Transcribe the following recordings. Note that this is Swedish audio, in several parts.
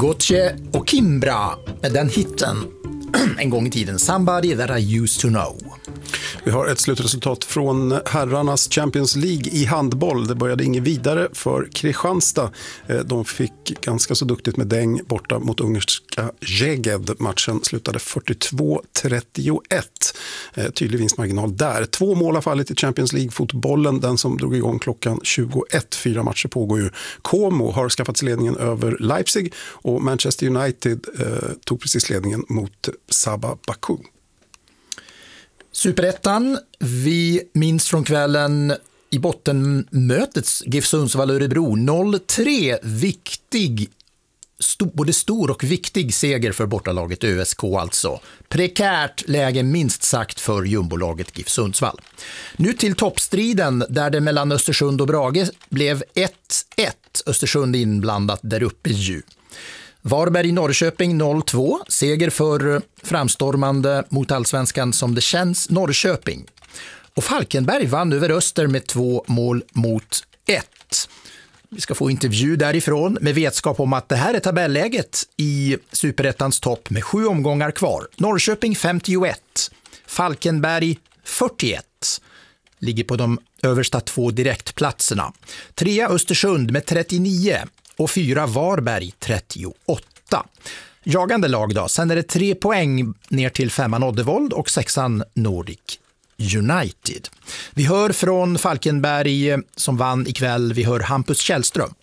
Gotye och Kimbra med den hitten en gång i tiden, Somebody That I Used To Know. Vi har ett slutresultat från herrarnas Champions League i handboll. Det började inget vidare för Kristianstad. De fick ganska så duktigt med däng borta mot ungerska Szeged. Matchen slutade 42-31. Tydlig vinstmarginal där. 2 mål har fallit i Champions League-fotbollen. Den som drog igång klockan 21. 4 matcher pågår ju. Como har skaffat sig ledningen över Leipzig och Manchester United tog precis ledningen mot Sabah Baku. Superettan, vi minns från kvällen i bottenmötets GIF Sundsvall-Örebro 0-3, både stor och viktig seger för bortalaget ÖSK alltså. Prekärt läge minst sagt för jumbolaget GIF Sundsvall. Nu till toppstriden där det mellan Östersund och Brage blev 1-1. Östersund inblandat där uppe ju. Varberg i Norrköping 0-2, seger för framstormande mot allsvenskan som det känns Norrköping. Och Falkenberg vann över Öster med 2-1. Vi ska få intervju därifrån med vetskap om att det här är tabelläget i Superettans topp med 7 omgångar kvar. Norrköping 51, Falkenberg 41. Ligger på de översta 2 direktplatserna. 3 Östersund med 39 och 4 Varberg 38. Jagande lag då. Sen är det 3 poäng ner till 5:an Oddevold och 6:an Nordic United. Vi hör från Falkenberg som vann ikväll. Vi hör Hampus Källström.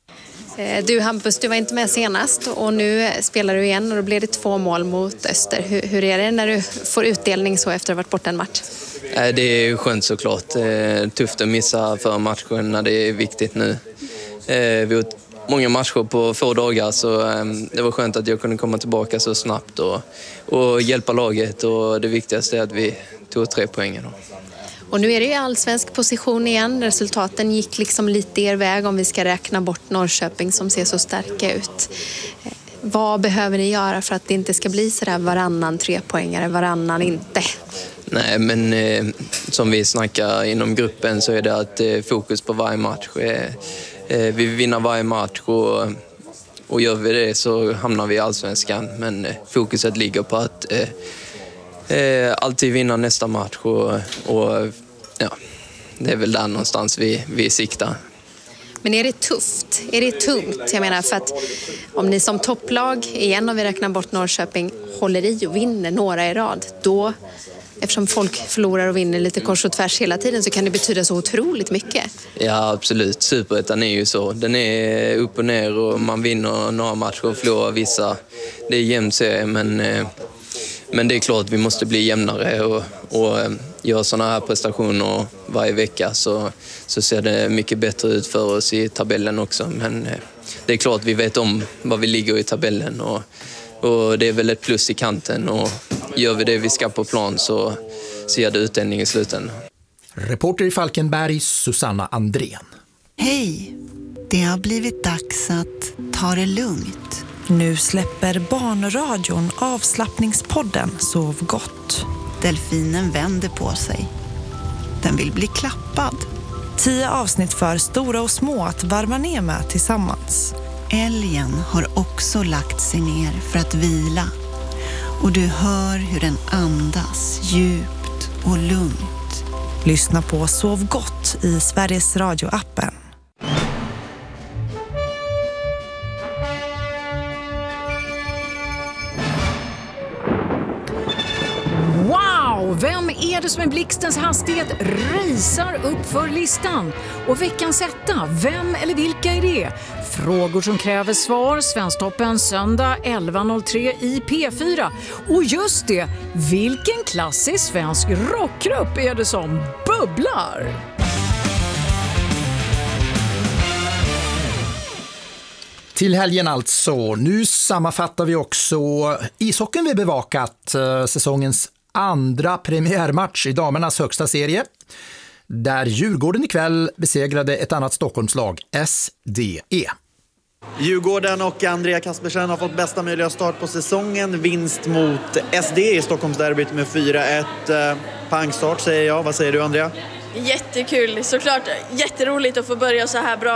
Du Hampus, du var inte med senast och nu spelar du igen och då blev det 2 mål mot Öster. Hur är det när du får utdelning så efter att ha varit borta en match? Det är skönt såklart. Tufft att missa för matchen när det är viktigt nu. Vi har många matcher på få dagar så det var skönt att jag kunde komma tillbaka så snabbt och hjälpa laget och det viktigaste är att vi tog 3 poäng. Och nu är det ju allsvensk position igen. Resultaten gick liksom lite er väg om vi ska räkna bort Norrköping som ser så starka ut. Vad behöver ni göra för att det inte ska bli så där varannan 3-poängare, varannan inte? Nej, men som vi snackar inom gruppen så är det att fokus på varje match. Vi vill vinna varje match och gör vi det så hamnar vi i allsvenskan. Men fokuset ligger på att alltid vinna nästa match och ja, det är väl där någonstans vi siktar. Men är det tufft? Är det tungt? Jag menar för att om ni som topplag, igen om vi räknar bort Norrköping, håller i och vinner några i rad, då, eftersom folk förlorar och vinner lite kors och tvärs hela tiden, så kan det betyda så otroligt mycket. Ja, absolut. Superettan är ju så. Den är upp och ner och man vinner några matcher och förlorar vissa. Det är jämnt serie, men det är klart att vi måste bli jämnare och göra sådana här prestationer varje vecka så ser det mycket bättre ut för oss i tabellen också. Men det är klart att vi vet om vad vi ligger i tabellen och det är väl ett plus i kanten och gör vi det vi ska på plan så ser det utdelning i slutändan. Reporter i Falkenberg, Susanna Andrén. Hej, det har blivit dags att ta det lugnt. Nu släpper barnradion avslappningspodden Sov gott. Delfinen vänder på sig. Den vill bli klappad. 10 avsnitt för stora och små att varva ner med tillsammans. Älgen har också lagt sig ner för att vila. Och du hör hur den andas djupt och lugnt. Lyssna på Sov gott i Sveriges Radio-appen. Vem är det som i blixtens hastighet racear upp för listan? Och veckans etta, vem eller vilka är det? Frågor som kräver svar, Svensktoppen söndag 11.03 i P4. Och just det, vilken klassisk svensk rockgrupp är det som bubblar? Till helgen alltså. Nu sammanfattar vi också ishockeyn vi bevakat säsongens andra premiärmatch i damernas högsta serie där Djurgården ikväll besegrade ett annat Stockholmslag, SDE. Djurgården och Andrea Kaspersen har fått bästa möjliga start på säsongen. Vinst mot SDE i Stockholmsderbyt med 4-1. Pangstart säger jag. Vad säger du, Andrea? Jättekul. Såklart jätteroligt att få börja så här bra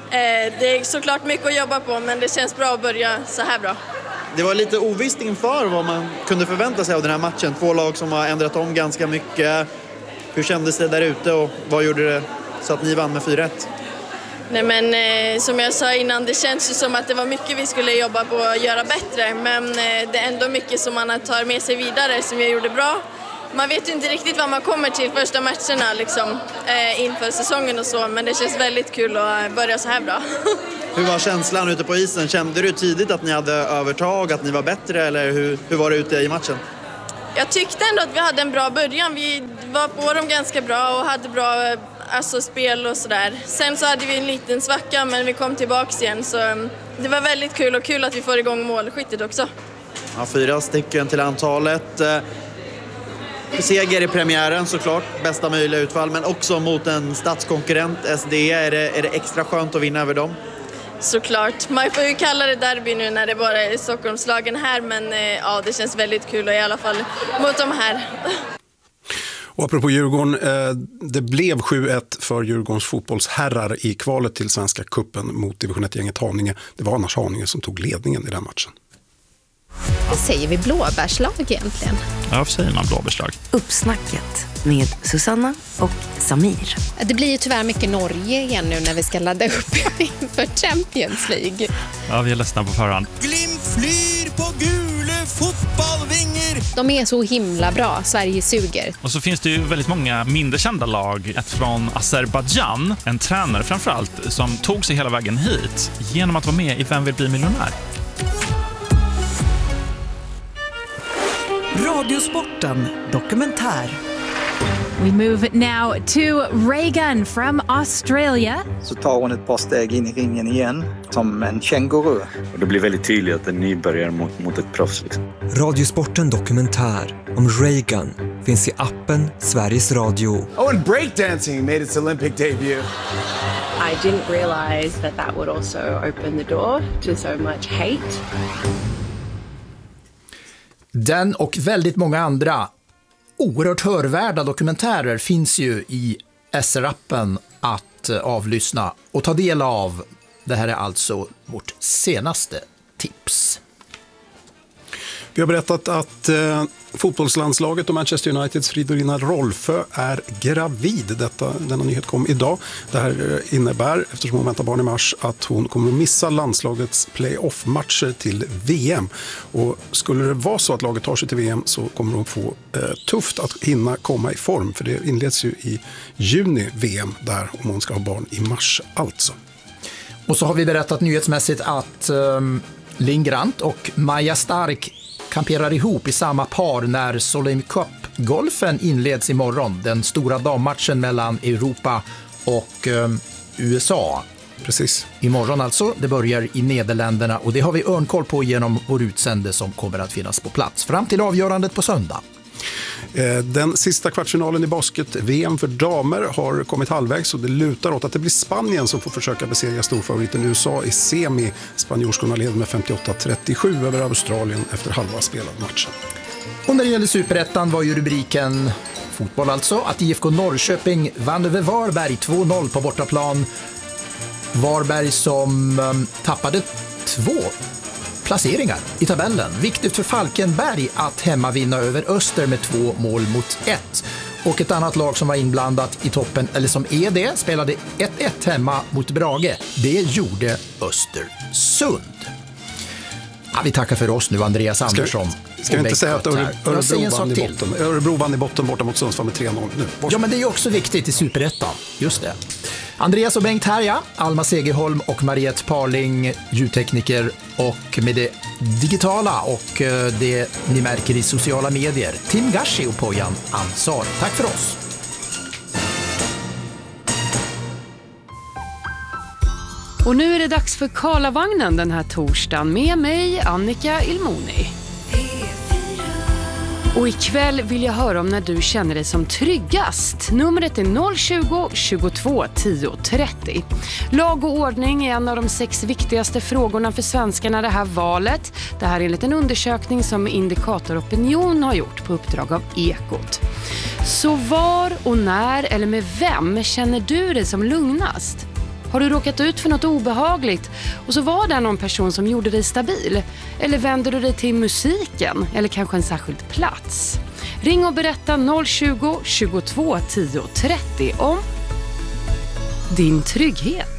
Det är såklart mycket att jobba på, men det känns bra att börja så här bra. Det var lite ovisst inför vad man kunde förvänta sig av den här matchen. 2 lag som har ändrat om ganska mycket. Hur kändes det där ute och vad gjorde det så att ni vann med 4-1? Nej, men som jag sa innan, det känns ju som att det var mycket vi skulle jobba på att göra bättre. Men det är ändå mycket som man tar med sig vidare som jag gjorde bra. Man vet ju inte riktigt vad man kommer till första matcherna liksom, inför säsongen och så. Men det känns väldigt kul att börja så här bra. Hur var känslan ute på isen? Kände du tidigt att ni hade övertag, att ni var bättre eller hur var det ute i matchen? Jag tyckte ändå att vi hade en bra början. Vi var på dem ganska bra och hade bra spel och sådär. Sen så hade vi en liten svacka men vi kom tillbaka igen. Så det var väldigt kul och kul att vi får igång målskyttet också. Ja, 4 stycken till antalet. Seger i premiären såklart, bästa möjliga utfall. Men också mot en statskonkurrent, SD. Är det extra skönt att vinna över dem? Såklart. Man får ju kalla det derby nu när det bara är Stockholmslagen här. Men ja, det känns väldigt kul och i alla fall mot de här. Och apropå Djurgården, det blev 7-1 för Djurgårdens fotbollsherrar i kvalet till Svenska cupen mot division 1-gänget Haninge. Det var annars Haninge som tog ledningen i den matchen. Vad säger vi blåbärslag egentligen? Ja, vad säger man blåbärslag? Uppsnacket med Susanna och Samir. Det blir ju tyvärr mycket Norge igen nu när vi ska ladda upp inför Champions League. Ja, vi är ledsna på förhand. Glimt flyr på gule fotbollvingar. De är så himla bra, Sverige suger. Och så finns det ju väldigt många mindre kända lag. Ett från Azerbaijan, en tränare framförallt, som tog sig hela vägen hit genom att vara med i Vem vill bli miljonär? Radiosporten dokumentär. We move now to Reagan from Australia. Så tar hon ett par steg in i ringen igen som en känguru. Och det blir väldigt tydligt att en nybörjare mot ett proffs. Liksom. Radiosporten dokumentär om Reagan finns i appen Sveriges Radio. Oh, and breakdancing made its Olympic debut. I didn't realize that would also open the door to so much hate. Den och väldigt många andra oerhört hörvärda dokumentärer finns ju i SR-appen att avlyssna och ta del av. Det här är alltså vårt senaste tips. Vi har berättat att fotbollslandslaget och Manchester Uniteds Fridolina Rolfö är gravid. Denna nyhet kom idag. Det här innebär, eftersom hon väntar barn i mars, att hon kommer att missa landslagets playoff-matcher till VM. Och skulle det vara så att laget tar sig till VM så kommer hon få tufft att hinna komma i form. För det inleds ju i juni VM där, om hon ska ha barn i mars alltså. Och så har vi berättat nyhetsmässigt att Linn Grant och Maja Stark kamperar ihop i samma par när Solheim Cup-golfen inleds imorgon. Den stora dammatchen mellan Europa och USA. Precis. Imorgon alltså. Det börjar i Nederländerna och det har vi örnkoll på genom vår utsände som kommer att finnas på plats fram till avgörandet på söndag. Den sista kvartsfinalen i basket-VM för damer har kommit halvvägs och det lutar åt att det blir Spanien som får försöka besegra storfavoriten USA i semi. Spanjorskorna leder med 58-37 över Australien efter halva spelad matchen. Och när det gäller Superettan var ju rubriken fotboll alltså att IFK Norrköping vann över Varberg 2-0 på bortaplan. Varberg som tappade 2 placeringar i tabellen. Viktigt för Falkenberg att hemma vinna över Öster med 2-1. Och ett annat lag som var inblandat i toppen, eller som är det, spelade 1-1 hemma mot Brage. Det gjorde Östersund. Ja, vi tackar för oss nu, Andreas Andersson. Ska vi inte säga att Örebro vann i botten borta mot Sundsvall med 3-0 nu? Ja, men det är ju också viktigt i Superettan. Just det. Andreas och Bengt här, ja. Alma Segerholm och Mariette Parling, ljudtekniker, och med det digitala och det ni märker i sociala medier, Tim Gashi och Pojan Ansar. Tack för oss. Och nu är det dags för Karlavagnen den här torsdagen med mig, Annika Ilmoni. Och ikväll vill jag höra om när du känner dig som tryggast. Numret är 020-22 10 30. Lag och ordning är en av de 6 viktigaste frågorna för svenskarna det här valet. Det här är enligt en undersökning som Indikator Opinion har gjort på uppdrag av Ekot. Så var och när eller med vem känner du dig som lugnast? Har du råkat ut för något obehagligt och så var det någon person som gjorde dig stabil? Eller vänder du dig till musiken eller kanske en särskild plats? Ring och berätta 020 22 10 30 om din trygghet.